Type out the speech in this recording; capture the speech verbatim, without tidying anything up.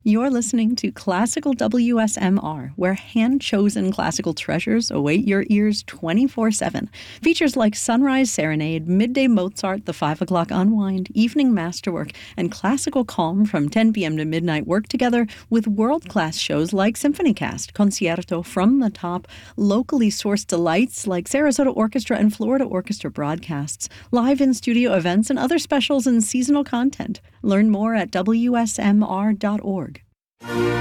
You're listening to Classical W S M R, where hand-chosen classical treasures await your ears twenty-four seven. Features like Sunrise Serenade, Midday Mozart, The Five O'Clock Unwind, Evening Masterwork, and Classical Calm from ten p.m. to midnight work together with world-class shows like SymphonyCast, Concierto, From the Top, locally sourced delights like Sarasota Orchestra and Florida Orchestra broadcasts, live in-studio events, and other specials and seasonal content. Learn more at W S M R dot org.